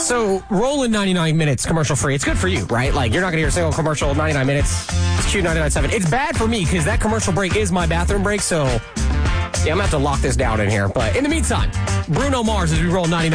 So, rolling 99 minutes commercial free. It's good for you, right? Like, you're not going to hear a single commercial 99 minutes. It's Q99.7. It's bad for me because that commercial break is my bathroom break. So, yeah, I'm going to have to lock this down in here. But in the meantime, Bruno Mars as we roll 99.